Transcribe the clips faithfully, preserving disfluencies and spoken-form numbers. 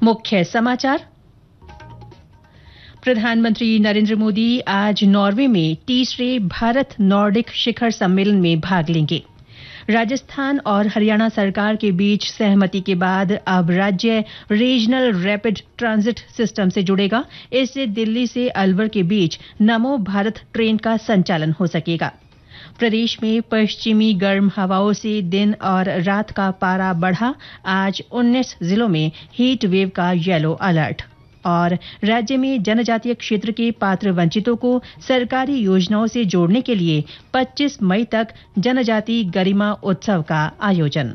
मुख्य समाचार। प्रधानमंत्री नरेंद्र मोदी आज नॉर्वे में तीसरे भारत नॉर्डिक शिखर सम्मेलन में भाग लेंगे। राजस्थान और हरियाणा सरकार के बीच सहमति के बाद अब राज्य रीजनल रैपिड ट्रांजिट सिस्टम से जुड़ेगा। इससे दिल्ली से अलवर के बीच नमो भारत ट्रेन का संचालन हो सकेगा। प्रदेश में पश्चिमी गर्म हवाओं से दिन और रात का पारा बढ़ा। आज उन्नीस जिलों में हीट वेव का येलो अलर्ट। और राज्य में जनजातीय क्षेत्र के पात्र वंचितों को सरकारी योजनाओं से जोड़ने के लिए पच्चीस मई तक जनजाति गरिमा उत्सव का आयोजन।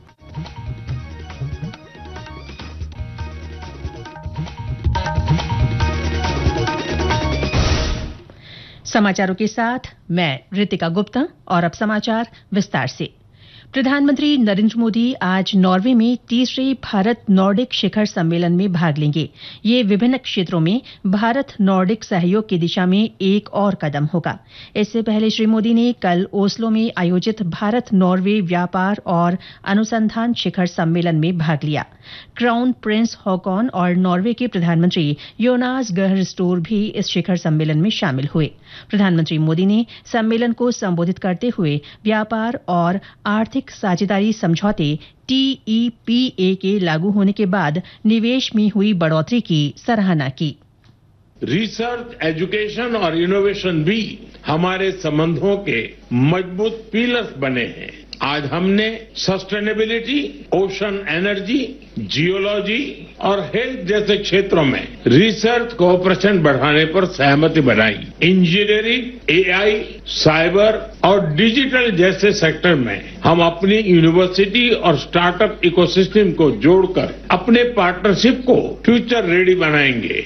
समाचारों के साथ मैं रितिका गुप्ता और अब समाचार विस्तार से। प्रधानमंत्री नरेंद्र मोदी आज नॉर्वे में तीसरे भारत नॉर्डिक शिखर सम्मेलन में भाग लेंगे। ये विभिन्न क्षेत्रों में भारत नॉर्डिक सहयोग की दिशा में एक और कदम होगा। इससे पहले श्री मोदी ने कल ओस्लो में आयोजित भारत नॉर्वे व्यापार और अनुसंधान शिखर सम्मेलन में भाग लिया। क्राउन प्रिंस हॉकॉन और नॉर्वे के प्रधानमंत्री योनास गहर स्टोर भी इस शिखर सम्मेलन में शामिल हुए। प्रधानमंत्री मोदी ने सम्मेलन को संबोधित करते हुए व्यापार और आर्थिक साझेदारी समझौते टी ई पी ए के लागू होने के बाद निवेश में हुई बढ़ोतरी की सराहना की। रिसर्च, एजुकेशन और इनोवेशन भी हमारे संबंधों के मजबूत पिलर्स बने हैं। आज हमने सस्टेनेबिलिटी, ओशन एनर्जी, जियोलॉजी और हेल्थ जैसे क्षेत्रों में रिसर्च कोऑपरेशन बढ़ाने पर सहमति बनाई। इंजीनियरिंग, ए आई, साइबर और डिजिटल जैसे सेक्टर में हम अपनी यूनिवर्सिटी और स्टार्टअप इकोसिस्टम को जोड़कर अपने पार्टनरशिप को फ्यूचर रेडी बनाएंगे।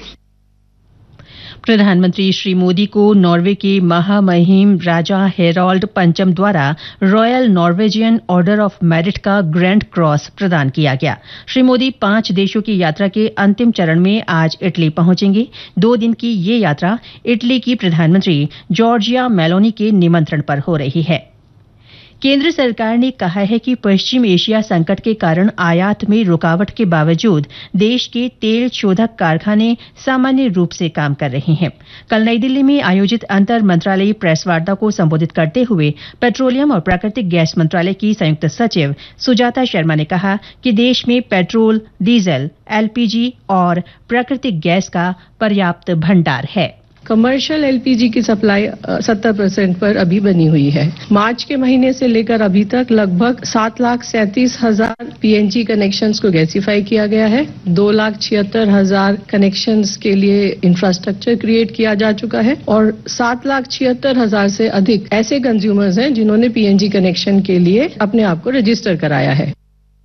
प्रधानमंत्री श्री मोदी को नॉर्वे के महामहिम राजा हेरोल्ड पंचम द्वारा royal Norwegian order of merit का ग्रैंड क्रॉस प्रदान किया गया। श्री मोदी पांच देशों की यात्रा के अंतिम चरण में आज इटली पहुंचेंगे। दो दिन की ये यात्रा इटली की प्रधानमंत्री जॉर्जिया मेलोनी के निमंत्रण पर हो रही है। केंद्र सरकार ने कहा है कि पश्चिम एशिया संकट के कारण आयात में रुकावट के बावजूद देश के तेल शोधक कारखाने सामान्य रूप से काम कर रहे हैं। कल नई दिल्ली में आयोजित अंतर मंत्रालयी प्रेस वार्ता को संबोधित करते हुए पेट्रोलियम और प्राकृतिक गैस मंत्रालय की संयुक्त सचिव सुजाता शर्मा ने कहा कि देश में petrol, diesel, L P G और प्राकृतिक गैस का पर्याप्त भंडार है। कमर्शियल एल पी जी की सप्लाई सत्तर परसेंट पर अभी बनी हुई है। मार्च के महीने से लेकर अभी तक लगभग सात लाख सैंतीस हजार पी एन जी कनेक्शंस को गैसीफाई किया गया है। दो लाख छिहत्तर हजार कनेक्शंस के लिए इंफ्रास्ट्रक्चर क्रिएट किया जा चुका है और सात लाख छिहत्तर हजार से अधिक ऐसे कंज्यूमर्स हैं जिन्होंने पी एन जी कनेक्शन के लिए अपने आप को रजिस्टर कराया है।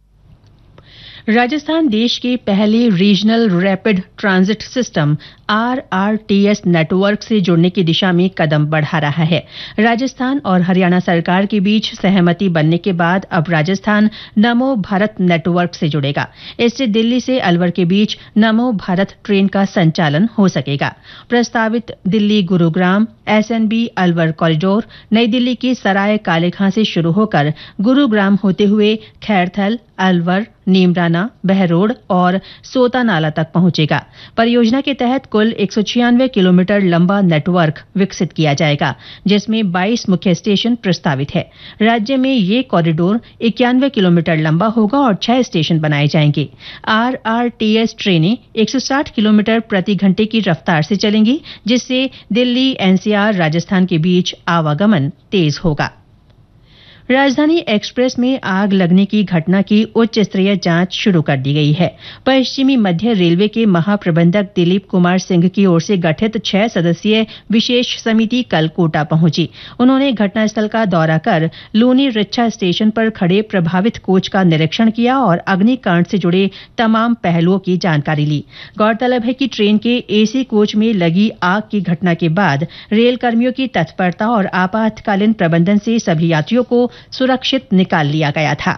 राजस्थान देश के पहले regional rapid transit system are R T S network से जुड़ने की दिशा में कदम बढ़ा रहा है। राजस्थान और हरियाणा सरकार के बीच सहमति बनने के बाद अब राजस्थान नमो भारत नेटवर्क से जुड़ेगा। इससे दिल्ली से अलवर के बीच नमो भारत ट्रेन का संचालन हो सकेगा। प्रस्तावित Delhi Gurugram S N B Alwar corridor नई दिल्ली के सराय कालेखां से शुरू होकर गुरुग्राम होते हुए खैरथल, अलवर, नीमराना, बहरोड और सोतानाला तक पहुंचेगा। परियोजना के तहत कुल एक सौ छियानवे किलोमीटर लंबा नेटवर्क विकसित किया जाएगा, जिसमें बाईस मुख्य स्टेशन प्रस्तावित है। राज्य में ये कॉरिडोर इक्यानवे किलोमीटर लंबा होगा और छह स्टेशन बनाए जाएंगे। आर आर टी एस ट्रेनें एक सौ साठ किलोमीटर प्रति घंटे की रफ्तार से चलेंगी, जिससे Delhi N C R Rajasthan के बीच आवागमन तेज होगा। राजधानी एक्सप्रेस में आग लगने की घटना की उच्च स्तरीय जांच शुरू कर दी गई है। पश्चिमी मध्य रेलवे के महाप्रबंधक दिलीप कुमार सिंह की ओर से गठित छह सदस्यीय विशेष समिति कल कोटा पहुंची। उन्होंने घटनास्थल का दौरा कर लूनी रिच्छा स्टेशन पर खड़े प्रभावित कोच का निरीक्षण किया और अग्निकांड से जुड़े तमाम पहलुओं की जानकारी ली। गौरतलब है कि ट्रेन के एसी कोच में लगी आग की घटना के बाद रेल कर्मियों की तत्परता और आपातकालीन प्रबंधन से सभी यात्रियों को सुरक्षित निकाल लिया गया था।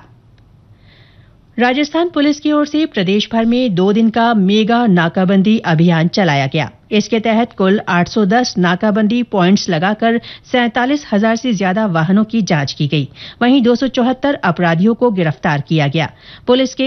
राजस्थान पुलिस की ओर से प्रदेश भर में दो दिन का मेगा नाकाबंदी अभियान चलाया गया। इसके तहत कुल आठ सौ दस नाकाबंदी पॉइंट्स लगाकर सैंतालीस हजार से ज्यादा वाहनों की जांच की गई। वहीं दो सौ चौहत्तर अपराधियों को गिरफ्तार किया गया। पुलिस के